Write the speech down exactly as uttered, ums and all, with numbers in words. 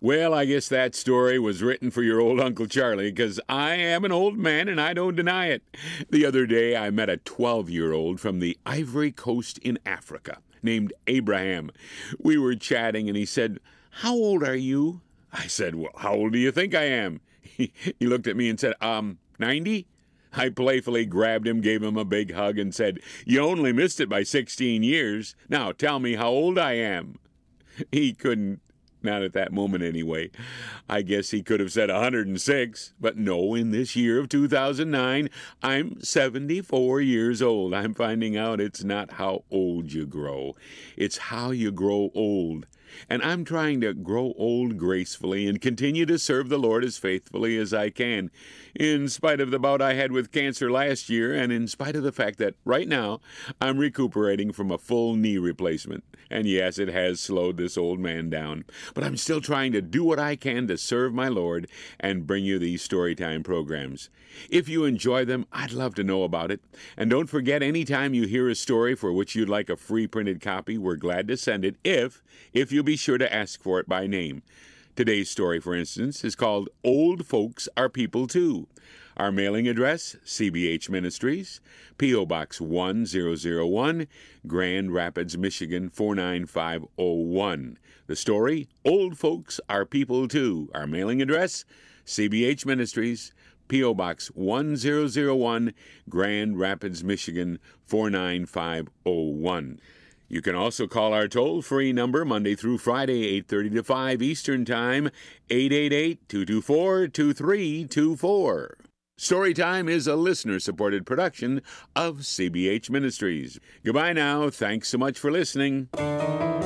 Well, I guess that story was written for your old Uncle Charlie, because I am an old man and I don't deny it. The other day I met a twelve-year-old from the Ivory Coast in Africa named Abraham. We were chatting and he said, "How old are you?" I said, "Well, how old do you think I am?" He, he looked at me and said, um, ninety? I playfully grabbed him, gave him a big hug, and said, "You only missed it by sixteen years. Now tell me how old I am." He couldn't, not at that moment anyway. I guess he could have said one hundred six, but no, in this year of two thousand nine, I'm seventy-four years old. I'm finding out it's not how old you grow, it's how you grow old. And I'm trying to grow old gracefully and continue to serve the Lord as faithfully as I can, in spite of the bout I had with cancer last year, and in spite of the fact that right now I'm recuperating from a full knee replacement. And yes, it has slowed this old man down. But I'm still trying to do what I can to serve my Lord and bring you these Storytime programs. If you enjoy them, I'd love to know about it. And don't forget, anytime you hear a story for which you'd like a free printed copy, we're glad to send it if, if you'll be sure to ask for it by name. Today's story, for instance, is called Old Folks Are People Too. Our mailing address, C B H Ministries, P O Box one thousand one, Grand Rapids, Michigan four nine five oh one. The story, Old Folks Are People Too. Our mailing address, C B H Ministries, P O Box one thousand one, Grand Rapids, Michigan four nine five oh one. You can also call our toll-free number Monday through Friday, eight thirty to five Eastern Time, eight eight eight, two two four, two three two four. Storytime is a listener-supported production of C B H Ministries. Goodbye now. Thanks so much for listening.